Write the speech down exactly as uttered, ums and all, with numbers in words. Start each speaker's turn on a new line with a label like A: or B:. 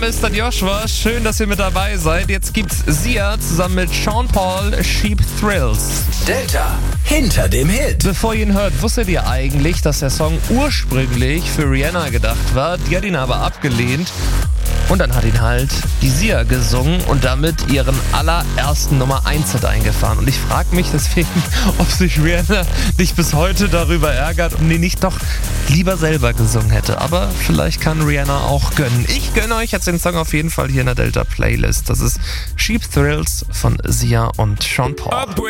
A: Name ist dann Joshua. Schön, dass ihr mit dabei seid. Jetzt gibt's Sia zusammen mit Sean Paul, Cheap Thrills.
B: Delta hinter dem Hit.
A: Bevor ihr ihn hört, wusstet ihr eigentlich, dass der Song ursprünglich für Rihanna gedacht war? Die hat ihn aber abgelehnt. Und dann hat ihn halt die Sia gesungen und damit ihren allerersten Nummer eins Hit eingefahren. Und ich frage mich deswegen, ob sich Rihanna nicht bis heute darüber ärgert und ihn nicht doch lieber selber gesungen hätte. Aber vielleicht kann Rihanna auch gönnen. Ich gönne euch jetzt den Song auf jeden Fall hier in der Delta Playlist. Das ist Cheap Thrills von Sia und Sean Paul.